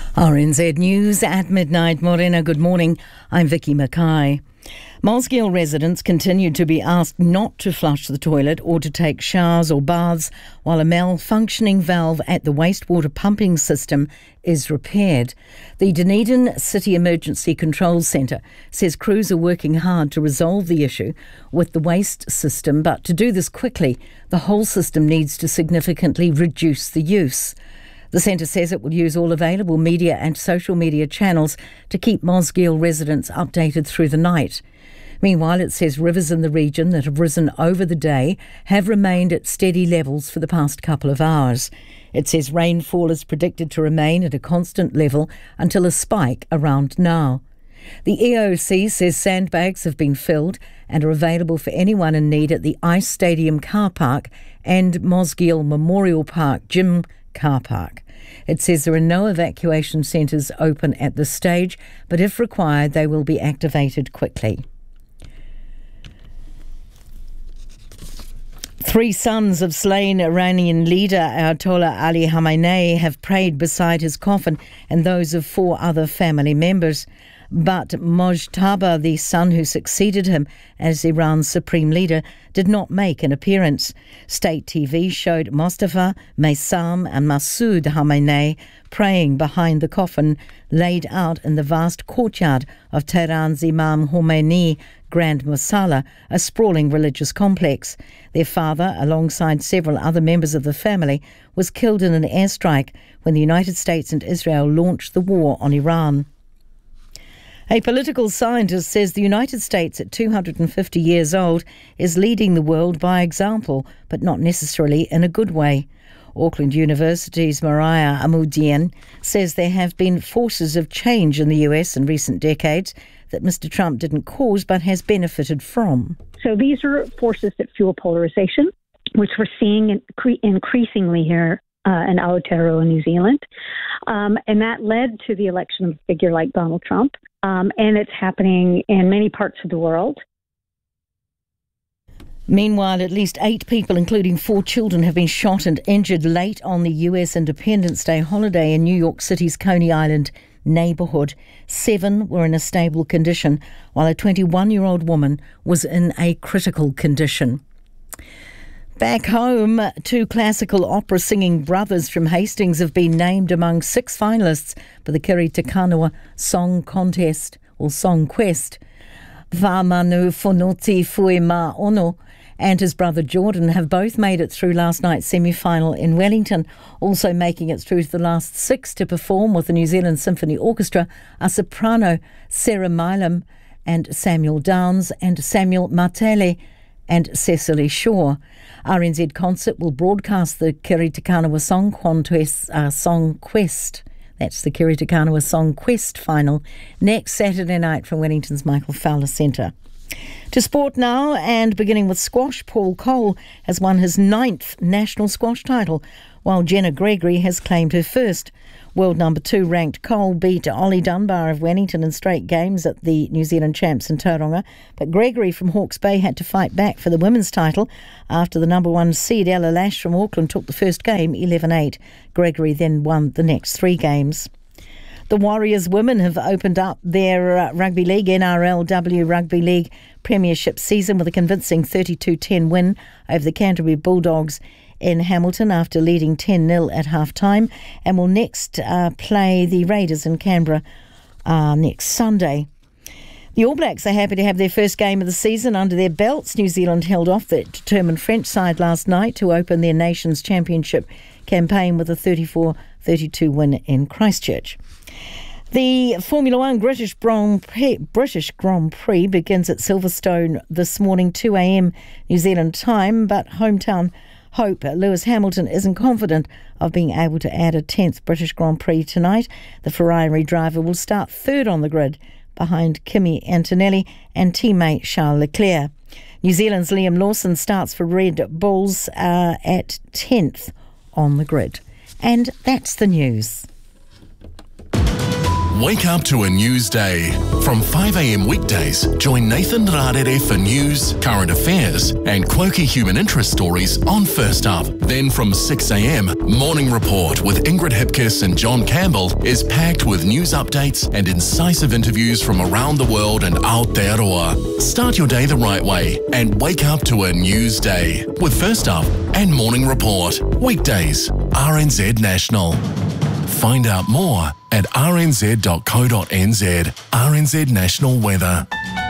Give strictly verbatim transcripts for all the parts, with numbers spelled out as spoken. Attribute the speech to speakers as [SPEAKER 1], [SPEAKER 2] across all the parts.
[SPEAKER 1] R N Z News at midnight. Morena, good morning. I'm Vicky Mackay. Mosgiel residents continued to be asked not to flush the toilet or to take showers or baths while a malfunctioning valve at the wastewater pumping system is repaired. The Dunedin City Emergency Control Centre says crews are working hard to resolve the issue with the waste system, but to do this quickly, the whole system needs to significantly reduce the use. The centre says it will use all available media and social media channels to keep Mosgiel residents updated through the night. Meanwhile, it says rivers in the region that have risen over the day have remained at steady levels for the past couple of hours. It says rainfall is predicted to remain at a constant level until a spike around now. The E O C says sandbags have been filled and are available for anyone in need at the Ice Stadium car park and Mosgiel Memorial Park gym car park. It says there are no evacuation centres open at this stage, but if required, they will be activated quickly. Three sons of slain Iranian leader Ayatollah Ali Khamenei have prayed beside his coffin and those of four other family members. But Mojtaba, the son who succeeded him as Iran's supreme leader, did not make an appearance. State T V showed Mostafa, Maysam and Masoud Khamenei praying behind the coffin laid out in the vast courtyard of Tehran's Imam Khomeini Grand Masala, a sprawling religious complex. Their father, alongside several other members of the family, was killed in an airstrike when the United States and Israel launched the war on Iran. A political scientist says the United States, at two hundred fifty years old, is leading the world by example, but not necessarily in a good way. Auckland University's Mariah Amudian says there have been forces of change in the U S in recent decades that Mister Trump didn't cause but has benefited from.
[SPEAKER 2] So these are forces that fuel polarization, which we're seeing incre- increasingly here uh, in Aotearoa, New Zealand. Um, and that led to the election of a figure like Donald Trump. Um, and it's happening in many parts of the world.
[SPEAKER 1] Meanwhile, at least eight people, including four children, have been shot and injured late on the U S Independence Day holiday in New York City's Coney Island neighbourhood. Seven were in a stable condition, while a twenty-one-year-old woman was in a critical condition. Back home, two classical opera singing brothers from Hastings have been named among six finalists for the Kiri Te Kanawa Song Contest or Song Quest. Whamanu Whanoti Fui Ma Ono and his brother Jordan have both made it through last night's semi-final in Wellington. Also making it through to the last six to perform with the New Zealand Symphony Orchestra are soprano Sarah Milam and Samuel Downs and Samuel Martele and Cecily Shaw. R N Z Concert will broadcast the Kiri Te Kanawa Song Contest, uh, Song Quest. That's the Kiri Te Kanawa Song Quest final next Saturday night from Wellington's Michael Fowler Centre. To sport now, and beginning with squash, Paul Cole has won his ninth national squash title, while Jenna Gregory has claimed her first. World number two ranked Cole beat Ollie Dunbar of Wellington in straight games at the New Zealand champs in Tauranga, but Gregory from Hawke's Bay had to fight back for the women's title after the number one seed Ella Lash from Auckland took the first game eleven eight. Gregory then won the next three games. The Warriors women have opened up their uh, Rugby League N R L W Rugby League Premiership season with a convincing thirty-two ten win over the Canterbury Bulldogs in Hamilton after leading ten nil at half-time, and will next uh, play the Raiders in Canberra uh, next Sunday. The All Blacks are happy to have their first game of the season under their belts. New Zealand held off the determined French side last night to open their nation's championship campaign with a thirty-four thirty-two win in Christchurch. The Formula One British Grand Prix, British Grand Prix begins at Silverstone this morning, two a.m. New Zealand time, but hometown hope Lewis Hamilton isn't confident of being able to add a tenth British Grand Prix tonight. The Ferrari driver will start third on the grid behind Kimi Antonelli and teammate Charles Leclerc. New Zealand's Liam Lawson starts for Red Bulls uh, at tenth on the grid. And that's the news.
[SPEAKER 3] Wake up to a news day. From five a.m. weekdays, join Nathan Rarere for news, current affairs and quirky human interest stories on First Up. Then from six a.m, Morning Report with Ingrid Hipkiss and John Campbell is packed with news updates and incisive interviews from around the world and Aotearoa. Start your day the right way and wake up to a news day with First Up and Morning Report. Weekdays, R N Z National. Find out more at r n z dot co dot n z. R N Z National Weather.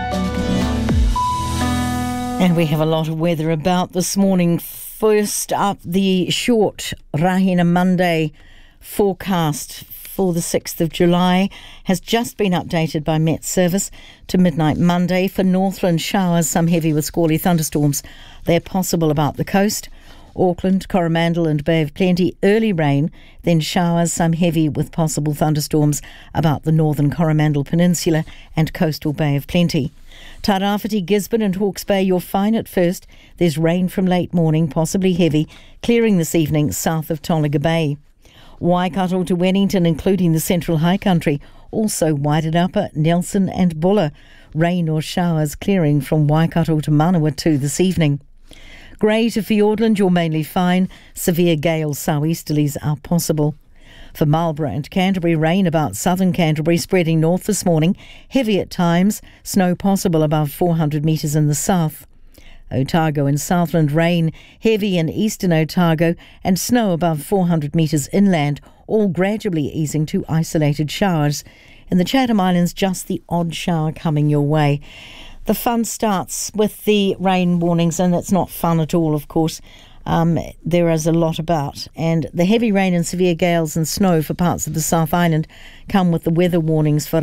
[SPEAKER 1] And we have a lot of weather about this morning. First up, the short Rahina Monday forecast for the sixth of July has just been updated by Met Service to midnight Monday. For Northland, showers, some heavy with squally thunderstorms. They're possible about the coast. Auckland, Coromandel and Bay of Plenty, early rain, then showers, some heavy with possible thunderstorms about the northern Coromandel Peninsula and coastal Bay of Plenty. Tairāwhiti, Gisborne and Hawke's Bay, you're fine at first. There's rain from late morning, possibly heavy, clearing this evening south of Tolaga Bay. Waikato to Wellington, including the Central High Country, also Wairarapa, Nelson and Buller. Rain or showers clearing from Waikato to Manawatu this evening. Grey to Fiordland, you're mainly fine. Severe gales southeasterlies are possible. For Marlborough and Canterbury, rain about southern Canterbury, spreading north this morning. Heavy at times, snow possible above four hundred metres in the south. Otago and Southland, rain heavy in eastern Otago and snow above four hundred metres inland, all gradually easing to isolated showers. In the Chatham Islands, just the odd shower coming your way. The fun starts with the rain warnings, and it's not fun at all, of course. Um, there is a lot about, and the heavy rain and severe gales and snow for parts of the South Island come with the weather warnings for